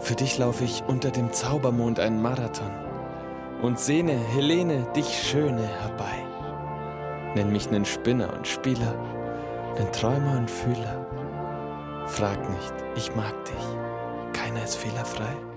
Für dich lauf ich unter dem Zaubermond einen Marathon und sehne, Helene, dich Schöne herbei. Nenn mich nen Spinner und Spieler, nen Träumer und Fühler. Frag nicht, ich mag dich, keiner ist fehlerfrei.